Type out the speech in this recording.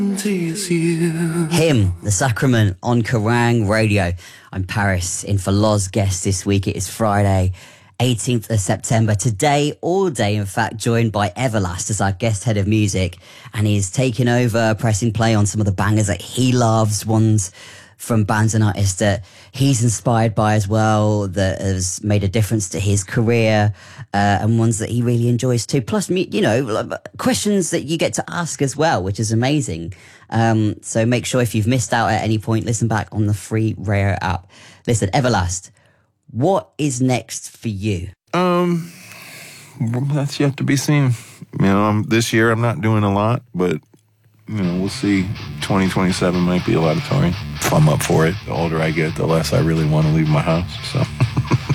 Him, The Sacrament, on Kerrang Radio. I'm Paris, in for Loz guest this week. It is Friday, 18th of September. Today, all day, in fact, joined by Everlast as our guest head of music. And he's taking over, pressing play on some of the bangers that he loves, ones from bands and artists that he's inspired by as well, that has made a difference to his career, and ones that he really enjoys too. Plus, you know, questions that you get to ask as well, which is amazing. So make sure if you've missed out at any point, listen back on the free Rare app. Listen, Everlast, what is next for you? That's yet to be seen. You know, this year I'm not doing a lot, but you know, we'll see. 2027 might be a lot of touring. If I'm up for it, the older I get, the less I really want to leave my house. So